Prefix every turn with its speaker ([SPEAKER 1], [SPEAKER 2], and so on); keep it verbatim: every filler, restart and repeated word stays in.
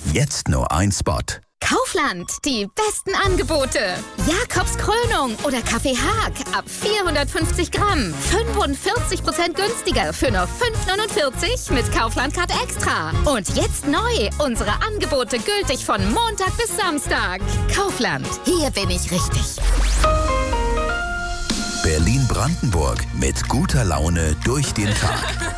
[SPEAKER 1] Jetzt nur ein Spot.
[SPEAKER 2] Kaufland, die besten Angebote. Jakobs Krönung oder Kaffee Haag ab vierhundertfünfzig Gramm. fünfundvierzig Prozent günstiger für nur fünf neunundvierzig mit Kaufland-Card Extra. Und jetzt neu, unsere Angebote gültig von Montag bis Samstag. Kaufland, hier bin ich richtig.
[SPEAKER 1] Berlin-Brandenburg mit guter Laune durch den Tag.